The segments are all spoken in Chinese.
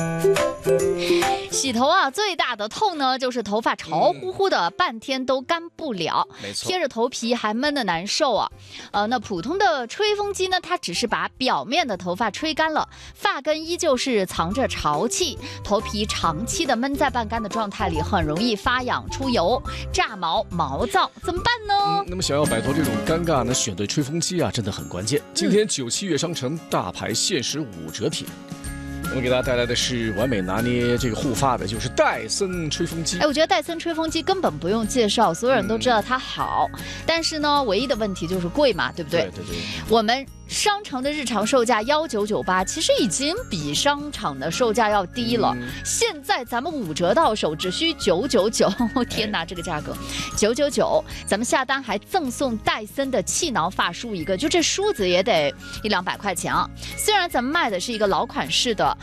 洗头啊，最大的痛呢，就是头发潮乎乎的，半天都干不了， 没错， 贴着头皮还闷得难受啊。那普通的吹风机呢，它只是把表面的头发吹干了，发根依旧是藏着潮气，头皮长期的闷在半干的状态里，很容易发痒、出油、炸毛、毛躁，怎么办呢？ 那么想要摆脱这种尴尬呢，选对吹风机啊，真的很关键。今天9、7月商城大牌限时5折品。我们给大家带来的是完美拿捏这个护发的，就是戴森吹风机。 我觉得戴森吹风机根本不用介绍，所有人都知道它好。但是呢，唯一的问题就是贵嘛，对不对？ 对。 我们商城的日常售价1998，其实已经比商场的售价要低了。现在咱们5折到手，只需999。天哪，这个价格999，咱们下单还赠送戴森的气挠发梳一个，就这梳子也得100-200块钱啊。虽然咱们卖的是一个老款式的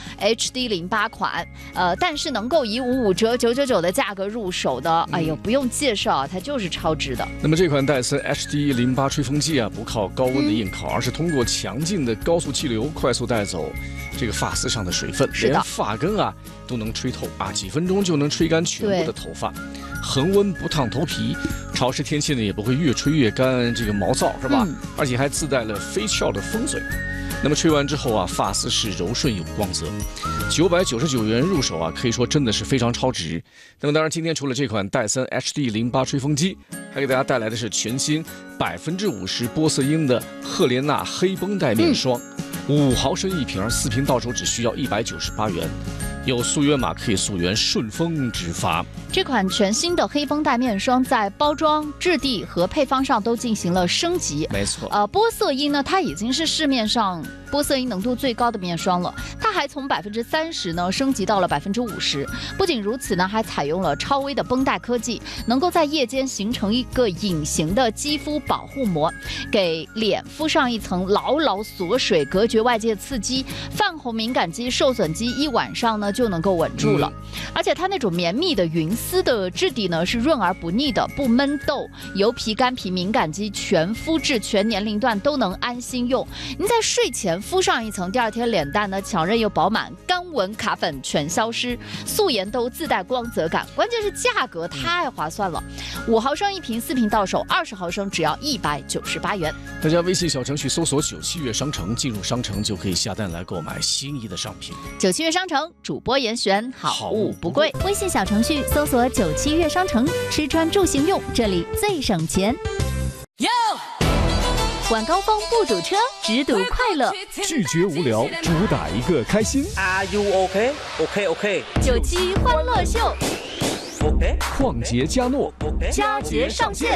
HD08款，但是能够以55折999的价格入手的，哎呦，不用介绍，它就是超值的。 那么这款戴森 HD08吹风机啊，不靠高温的硬烤，而是通过强劲的高速气流快速带走这个发丝上的水分，连发根啊都能吹透啊，几分钟就能吹干全部的头发，恒温不烫头皮，潮湿天气呢也不会越吹越干，这个毛躁是吧？而且还自带了飞翘的风嘴。那么吹完之后啊，发丝是柔顺有光泽，999元入手啊，可以说真的是非常超值。那么当然，今天除了这款戴森 HD08吹风机，还给大家带来的是全新50%玻色因的赫莲娜黑绷带面霜，5毫升1瓶，4瓶到手只需要198元。有速约码可以速约顺丰直发。 这款全新的黑绷带面霜在包装、质地和配方上都进行了升级。 没错， 玻色因呢，它已经是市面上玻色因浓度最高的面霜了，它还从30%呢升级到了50%。不仅如此呢，还采用了超微的绷带科技，能够在夜间形成一个隐形的肌肤保护膜，给脸敷上一层牢牢锁水，隔绝外界刺激。泛红敏感肌、受损肌1晚上呢就能够稳住了。而且它那种绵密的云丝的质地呢是润而不腻的，不闷痘，油皮、干皮、敏感肌全肤质全年龄段都能安心用。您在睡前敷上一层，第2天脸蛋呢强韧又饱满，干纹卡粉全消失，素颜都自带光泽感。关键是价格太划算了，5毫升1瓶，4瓶到手，20毫升只要198元。 大家微信小程序搜索9、7月商城，进入商城就可以下单来购买心仪的商品。 9、7月商城主播严选，好物不贵。 微信小程序搜索9、7月商城，吃穿住行用，这里最省钱。晚高峰不堵车，只堵快乐。 拒绝无聊，主打一个开心。 Are you OK? OK. 97欢乐秀， OK. 旷杰嘉诺， 佳节上线。